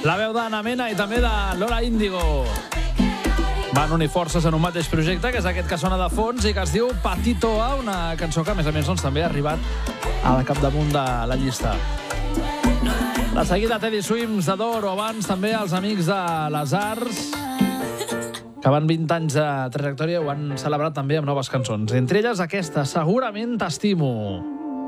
La veu d'Anna Mena i també de Lola Índigo. Van unir forces en un mateix projecte, que és aquest que sona de fons i que es diu Patito A, una cançó que, a més a més, també ha arribat al capdamunt de la llista. De seguida, Teddy Swims de Dor, o abans també els amics de les Arts, que van 20 anys de trajectòria i ho han celebrat també amb noves cançons. Entre elles aquesta, Segurament t'estimo.